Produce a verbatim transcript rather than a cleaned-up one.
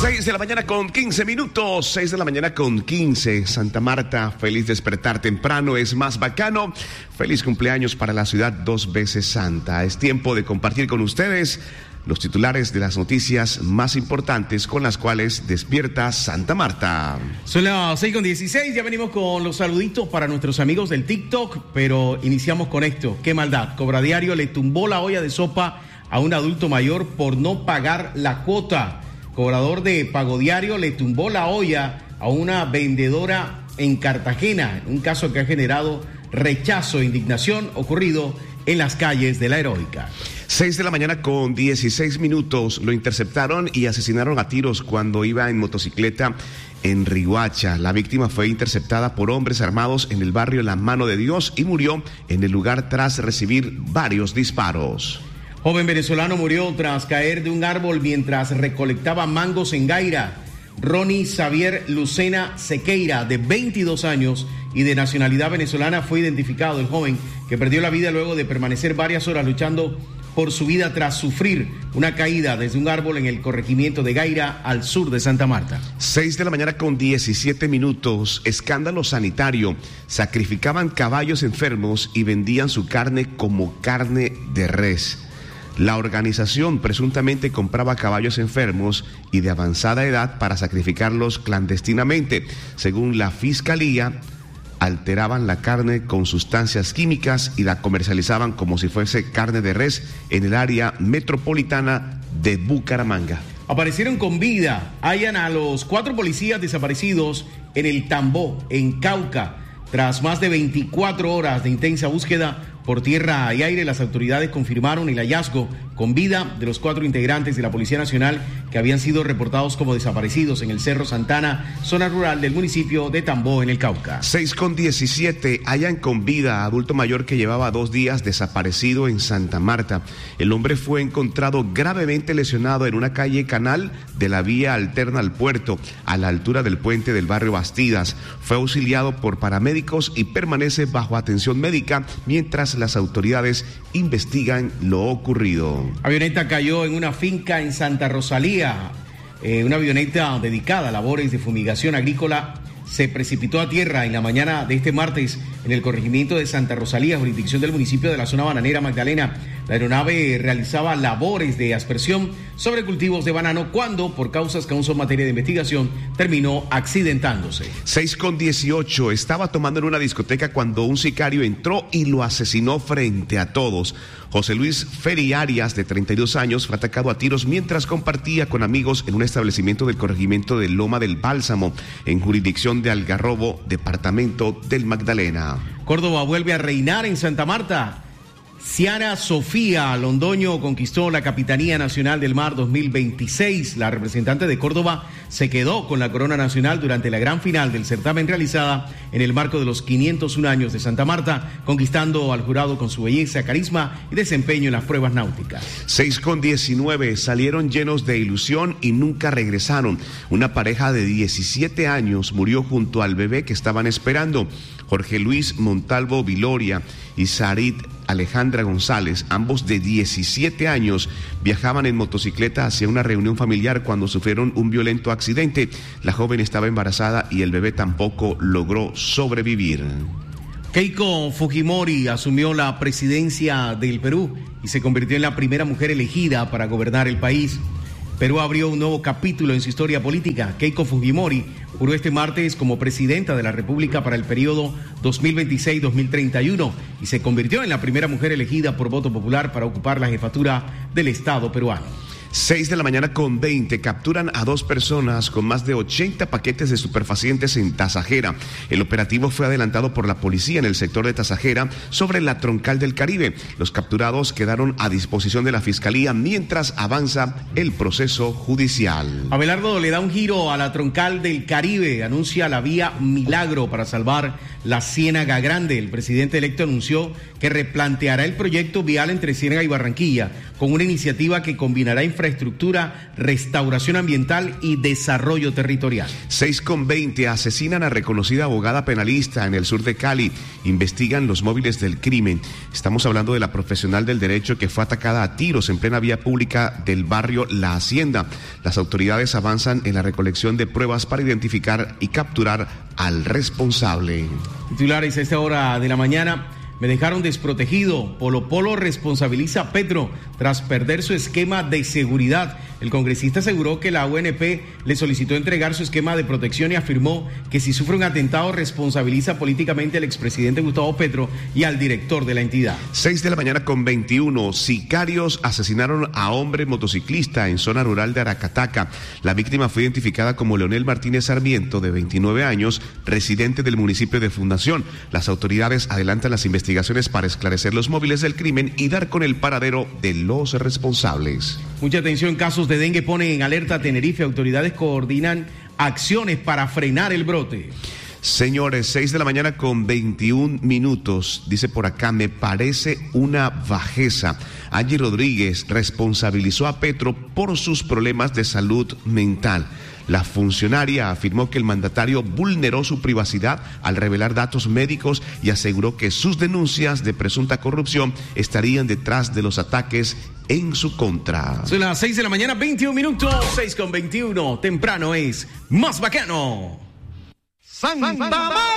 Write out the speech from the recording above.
seis de la mañana con quince minutos, seis de la mañana con quince. Santa Marta, feliz despertar temprano, es más bacano. Feliz cumpleaños para la ciudad dos veces santa. Es tiempo de compartir con ustedes los titulares de las noticias más importantes con las cuales despierta Santa Marta. Son las seis con dieciséis, ya venimos con los saluditos para nuestros amigos del TikTok, pero iniciamos con esto. Qué maldad, Cobradiario le tumbó la olla de sopa a un adulto mayor por no pagar la cuota. Cobrador de Pago Diario le tumbó la olla a una vendedora en Cartagena, un caso que ha generado rechazo e indignación ocurrido en las calles de La Heroica. Seis de la mañana con dieciséis minutos, lo interceptaron y asesinaron a tiros cuando iba en motocicleta en Riohacha. La víctima fue interceptada por hombres armados en el barrio La Mano de Dios y murió en el lugar tras recibir varios disparos. Joven venezolano murió tras caer de un árbol mientras recolectaba mangos en Gaira. Ronnie Xavier Lucena Sequeira, de veintidós años y de nacionalidad venezolana, fue identificado. El joven que perdió la vida luego de permanecer varias horas luchando por su vida tras sufrir una caída desde un árbol en el corregimiento de Gaira, al sur de Santa Marta. Seis de la mañana con diecisiete minutos, escándalo sanitario. Sacrificaban caballos enfermos y vendían su carne como carne de res. La organización presuntamente compraba caballos enfermos y de avanzada edad para sacrificarlos clandestinamente. Según la fiscalía, alteraban la carne con sustancias químicas y la comercializaban como si fuese carne de res en el área metropolitana de Bucaramanga. Aparecieron con vida, hallan a los cuatro policías desaparecidos en el Tambó, en Cauca. Tras más de veinticuatro horas de intensa búsqueda por tierra y aire, las autoridades confirmaron el hallazgo con vida de los cuatro integrantes de la Policía Nacional que habían sido reportados como desaparecidos en el Cerro Santana, zona rural del municipio de Tambó, en el Cauca. Seis con diecisiete, hallan con vida a adulto mayor que llevaba dos días desaparecido en Santa Marta. El hombre fue encontrado gravemente lesionado en una calle canal de la vía alterna al puerto, a la altura del puente del barrio Bastidas. Fue auxiliado por paramédicos y permanece bajo atención médica mientras las autoridades investigan lo ocurrido. Avioneta cayó en una finca en Santa Rosalía. Eh, una avioneta dedicada a labores de fumigación agrícola se precipitó a tierra en la mañana de este martes en el corregimiento de Santa Rosalía, jurisdicción del municipio de la zona bananera Magdalena. La aeronave realizaba labores de aspersión sobre cultivos de banano cuando, por causas que aún son materia de investigación, terminó accidentándose. seis con dieciocho, estaba tomando en una discoteca cuando un sicario entró y lo asesinó frente a todos. José Luis Feri Arias, de treinta y dos años, fue atacado a tiros mientras compartía con amigos en un establecimiento del corregimiento de Loma del Bálsamo, en jurisdicción de Algarrobo, departamento del Magdalena. Córdoba vuelve a reinar en Santa Marta. Ciara Sofía Londoño conquistó la Capitanía Nacional del Mar dos mil veintiséis. La representante de Córdoba se quedó con la corona nacional durante la gran final del certamen realizada en el marco de los quinientos un años de Santa Marta, conquistando al jurado con su belleza, carisma y desempeño en las pruebas náuticas. seis con diecinueve, salieron llenos de ilusión y nunca regresaron. Una pareja de diecisiete años murió junto al bebé que estaban esperando. Jorge Luis Montalvo Viloria y Sarit Alejandra González, ambos de diecisiete años, viajaban en motocicleta hacia una reunión familiar cuando sufrieron un violento accidente. La joven estaba embarazada y el bebé tampoco logró sobrevivir. Keiko Fujimori asumió la presidencia del Perú y se convirtió en la primera mujer elegida para gobernar el país. Perú abrió un nuevo capítulo en su historia política. Keiko Fujimori juró este martes como presidenta de la República para el periodo dos mil veintiséis a dos mil treinta y uno y se convirtió en la primera mujer elegida por voto popular para ocupar la jefatura del Estado peruano. seis de la mañana con veinte, capturan a dos personas con más de ochenta paquetes de estupefacientes en Tasajera. El operativo fue adelantado por la policía en el sector de Tasajera sobre la Troncal del Caribe. Los capturados quedaron a disposición de la Fiscalía mientras avanza el proceso judicial. Abelardo le da un giro a la Troncal del Caribe, anuncia la vía Milagro para salvar la Ciénaga Grande. El presidente electo anunció que replanteará el proyecto vial entre Ciénaga y Barranquilla, con una iniciativa que combinará infraestructura, restauración ambiental y desarrollo territorial. seis con veinte, asesinan a reconocida abogada penalista en el sur de Cali. Investigan los móviles del crimen. Estamos hablando de la profesional del derecho que fue atacada a tiros en plena vía pública del barrio La Hacienda. Las autoridades avanzan en la recolección de pruebas para identificar y capturar al responsable. Titulares a esta hora de la mañana. Me dejaron desprotegido. Polo Polo responsabiliza a Petro tras perder su esquema de seguridad. El congresista aseguró que la U N P le solicitó entregar su esquema de protección y afirmó que si sufre un atentado responsabiliza políticamente al expresidente Gustavo Petro y al director de la entidad. seis de la mañana con veintiuno. Sicarios asesinaron a hombre motociclista en zona rural de Aracataca. La víctima fue identificada como Leonel Martínez Sarmiento, de veintinueve años, residente del municipio de Fundación. Las autoridades adelantan las investigaciones para esclarecer los móviles del crimen y dar con el paradero de los responsables. Mucha atención, casos de dengue ponen en alerta a Tenerife. Autoridades coordinan acciones para frenar el brote. Señores, seis de la mañana con veintiún minutos. Dice por acá, me parece una bajeza. Angie Rodríguez responsabilizó a Petro por sus problemas de salud mental. La funcionaria afirmó que el mandatario vulneró su privacidad al revelar datos médicos y aseguró que sus denuncias de presunta corrupción estarían detrás de los ataques en su contra. Son las seis de la mañana, veintiún minutos. seis con veintiuno. Temprano es más bacano. Santa